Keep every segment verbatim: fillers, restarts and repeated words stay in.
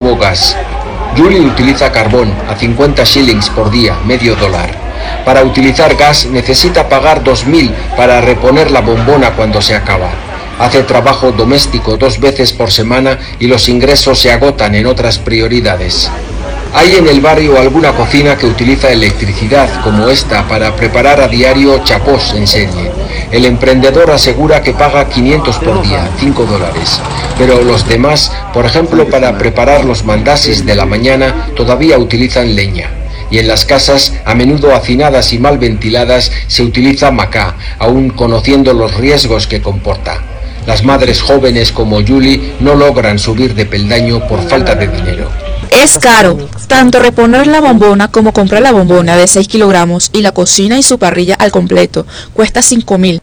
último gas. Julie utiliza carbón a cincuenta shillings por día, medio dólar. Para utilizar gas necesita pagar dos mil para reponer la bombona cuando se acaba. Hace trabajo doméstico dos veces por semana y los ingresos se agotan en otras prioridades. Hay en el barrio alguna cocina que utiliza electricidad, como esta, para preparar a diario chapós en serie. El emprendedor asegura que paga quinientos por día, cinco dólares. Pero los demás, por ejemplo, para preparar los mandasis de la mañana, todavía utilizan leña. Y en las casas, a menudo hacinadas y mal ventiladas, se utiliza macá, aun conociendo los riesgos que comporta. Las madres jóvenes como Julie no logran subir de peldaño por falta de dinero. Es caro, tanto reponer la bombona como comprar la bombona de seis kilogramos y la cocina y su parrilla al completo. Cuesta cinco mil.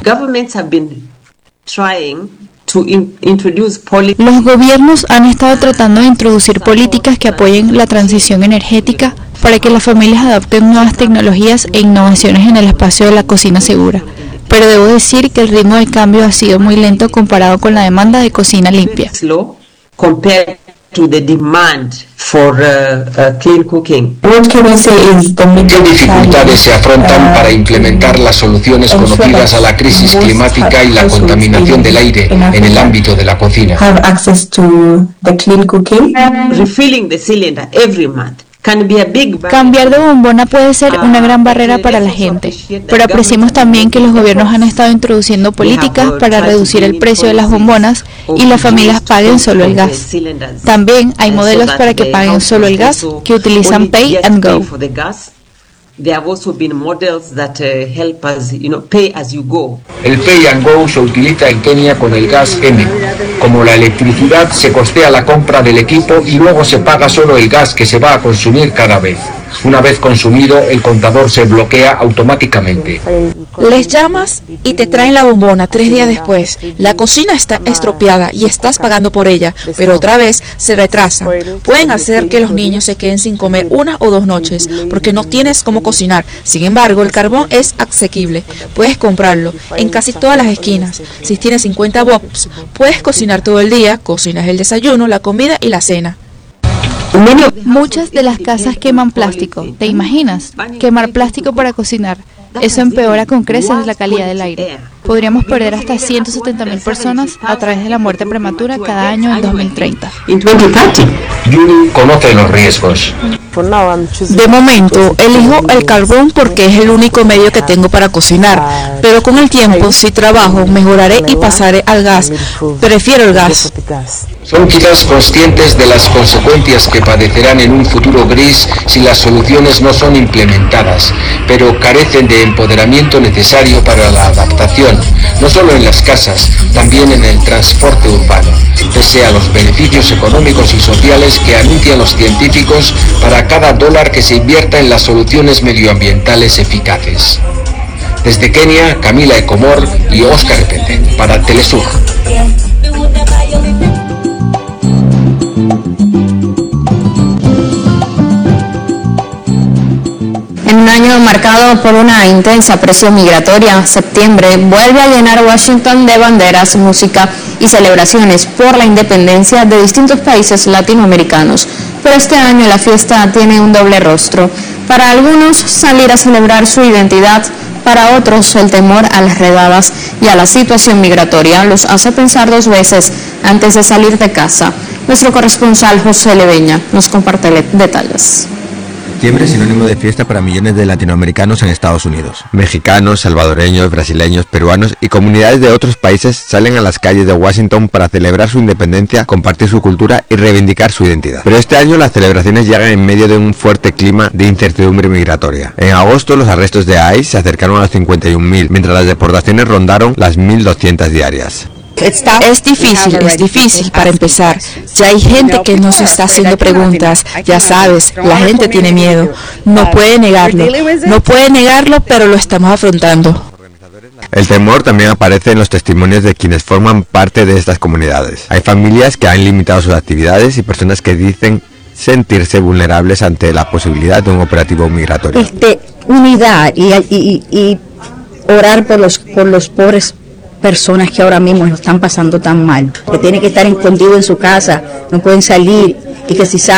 Los gobiernos han estado tratando de introducir políticas que apoyen la transición energética para que las familias adopten nuevas tecnologías e innovaciones en el espacio de la cocina segura. Pero debo decir que el ritmo de cambio ha sido muy lento comparado con la demanda de cocina limpia. To the demand for uh, uh, clean cooking. ¿Qué dificultades se afrontan para implementar las soluciones conocidas a la crisis climática y la contaminación del aire en el ámbito de la cocina? Refilling the cylinder every month. Cambiar de bombona puede ser una gran barrera para la gente, pero apreciamos también que los gobiernos han estado introduciendo políticas para reducir el precio de las bombonas y las familias paguen solo el gas. También hay modelos para que paguen solo el gas que utilizan Pay and Go. There have also been models that uh, help us, you know, pay as you go. El Pay and Go se utiliza en Kenia con el gas M. Como la electricidad, se costea la compra del equipo y luego se paga solo el gas que se va a consumir cada vez. Una vez consumido, el contador se bloquea automáticamente. Les llamas y te traen la bombona tres días después. La cocina está estropeada y estás pagando por ella, pero otra vez se retrasa. Pueden hacer que los niños se queden sin comer una o dos noches porque no tienes cómo cocinar. Sin embargo, el carbón es asequible. Puedes comprarlo en casi todas las esquinas. Si tienes cincuenta box, puedes cocinar todo el día. Cocinas el desayuno, la comida y la cena. Muchas de las casas queman plástico. ¿Te imaginas? Quemar plástico para cocinar. Eso empeora con creces la calidad del aire. Podríamos perder hasta ciento setenta mil personas a través de la muerte prematura cada año en dos mil treinta. Julie conoce los riesgos. De momento, elijo el carbón porque es el único medio que tengo para cocinar, pero con el tiempo, si trabajo, mejoraré y pasaré al gas. Prefiero el gas. Son quizás conscientes de las consecuencias que padecerán en un futuro gris si las soluciones no son implementadas, pero carecen de empoderamiento necesario para la adaptación, no solo en las casas, también en el transporte urbano, pese a los beneficios económicos y sociales que anuncian los científicos para cada dólar que se invierta en las soluciones medioambientales eficaces. Desde Kenia, Camila Ecomor y Óscar Pete, para Telesur. En un año marcado por una intensa presión migratoria, septiembre vuelve a llenar Washington de banderas, música y celebraciones por la independencia de distintos países latinoamericanos. Pero este año la fiesta tiene un doble rostro. Para algunos, salir a celebrar su identidad, para otros, el temor a las redadas y a la situación migratoria los hace pensar dos veces antes de salir de casa. Nuestro corresponsal José Leveña nos comparte detalles. Septiembre es sinónimo de fiesta para millones de latinoamericanos en Estados Unidos. Mexicanos, salvadoreños, brasileños, peruanos y comunidades de otros países salen a las calles de Washington para celebrar su independencia, compartir su cultura y reivindicar su identidad. Pero este año las celebraciones llegan en medio de un fuerte clima de incertidumbre migratoria. En agosto los arrestos de I C E se acercaron a los cincuenta y un mil, mientras las deportaciones rondaron las mil doscientas diarias. Es difícil, es difícil para empezar. Ya hay gente que nos está haciendo preguntas. Ya sabes, la gente tiene miedo. No puede negarlo. No puede negarlo, pero lo estamos afrontando. El temor también aparece en los testimonios de quienes forman parte de estas comunidades. Hay familias que han limitado sus actividades y personas que dicen sentirse vulnerables ante la posibilidad de un operativo migratorio. Este, unidad y, y, y orar por los, por los pobres personas que ahora mismo lo están pasando tan mal, que tienen que estar escondidos en su casa, no pueden salir y que si salen